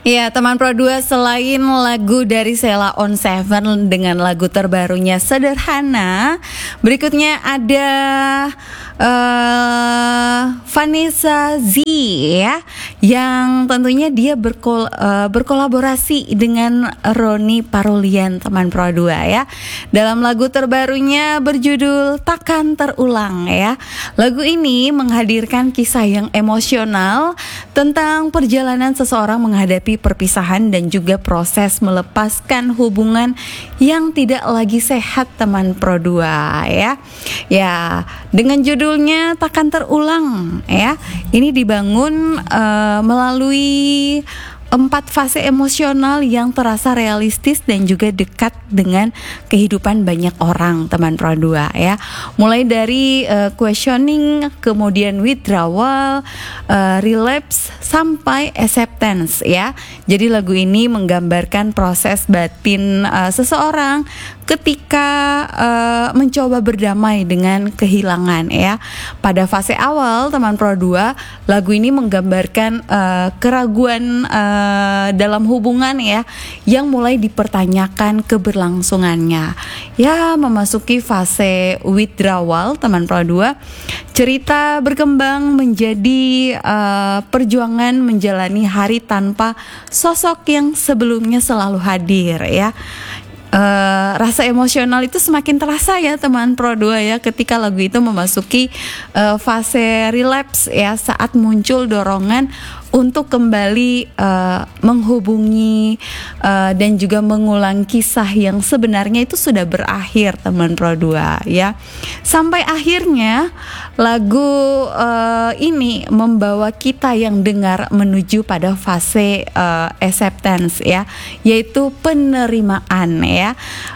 Ya, teman Pro 2, selain lagu dari Sheila on 7 dengan lagu terbarunya Sederhana, berikutnya ada Vanessa Z ya, yang tentunya dia berkolaborasi dengan Ronny Parulian, teman Pro 2 ya. Dalam lagu terbarunya berjudul Takkan Terulang ya. Lagu ini menghadirkan kisah yang emosional tentang perjalanan seseorang menghadapi perpisahan dan juga proses melepaskan hubungan yang tidak lagi sehat, teman Pro 2 ya. Ya, dengan judulnya Takkan Terulang ya. Ini dibangun melalui 4 fase emosional yang terasa realistis dan juga dekat dengan kehidupan banyak orang, teman Pro 2 ya. Mulai dari questioning, kemudian withdrawal, relapse, sampai acceptance ya. Jadi lagu ini menggambarkan proses batin seseorang ketika mencoba berdamai dengan kehilangan ya. Pada fase awal, teman Pro 2, lagu ini menggambarkan keraguan dalam hubungan ya, yang mulai dipertanyakan keberlangsungannya. Ya, memasuki fase withdrawal, teman Pro 2, cerita berkembang menjadi perjuangan menjalani hari tanpa sosok yang sebelumnya selalu hadir ya. Rasa emosional itu semakin terasa ya, teman Pro 2 ya, ketika lagu itu memasuki fase relapse ya, saat muncul dorongan untuk kembali menghubungi dan juga mengulang kisah yang sebenarnya itu sudah berakhir, teman Pro 2 ya. Sampai akhirnya lagu ini membawa kita yang dengar menuju pada fase acceptance ya, yaitu penerimaan ya.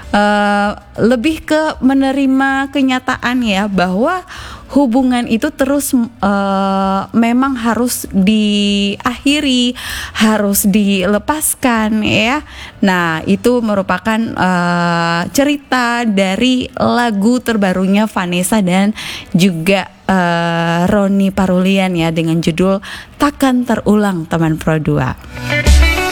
Lebih ke menerima kenyataan ya, bahwa hubungan itu terus memang harus diakhiri, harus dilepaskan ya. Nah, itu merupakan cerita dari lagu terbarunya Vanessa dan juga Ronny Parulian ya, dengan judul Takkan Terulang, teman Pro 2.